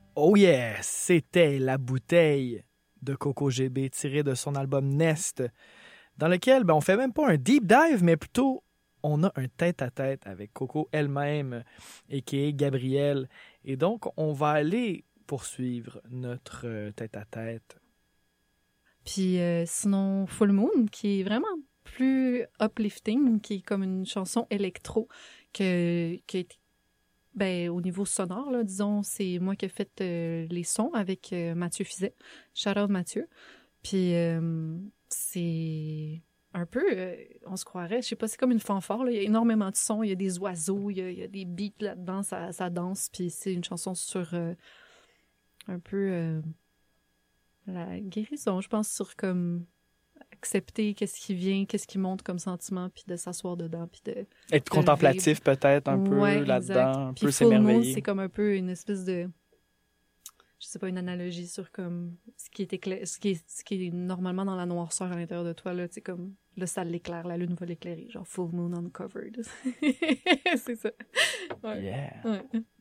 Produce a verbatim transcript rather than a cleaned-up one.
Oh yeah! C'était La Bouteille de Coco G B tirée de son album Nest, dans lequel ben, on fait même pas un deep dive, mais plutôt on a un tête-à-tête avec Coco elle-même, aka Gabrielle. Et donc, on va aller poursuivre notre euh, tête-à-tête. Puis euh, sinon, Full Moon, qui est vraiment plus uplifting, qui est comme une chanson électro que, qui a été, ben, au niveau sonore, là, disons, c'est moi qui ai fait euh, les sons avec euh, Mathieu Fizet. Shout out Mathieu. Puis euh, c'est un peu, euh, on se croirait, je sais pas, c'est comme une fanfare, là. Il y a énormément de sons, il y a des oiseaux, il y a, il y a des beats là-dedans, ça, ça danse, puis c'est une chanson sur euh, un peu euh, la guérison, je pense, sur comme accepter qu'est-ce qui vient, qu'est-ce qui monte comme sentiment, puis de s'asseoir dedans, puis de... Être de contemplatif peut-être un peu ouais, là-dedans, exact. un Puis peu Full Moon, s'émerveiller. c'est comme un peu une espèce de... je sais pas, une analogie sur comme ce qui est éclair... ce qui est, ce qui est normalement dans la noirceur à l'intérieur de toi, là, tu sais, comme là, ça l'éclaire, la lune va l'éclairer, genre Full Moon Uncovered. C'est ça. Ouais. Yeah! Ouais.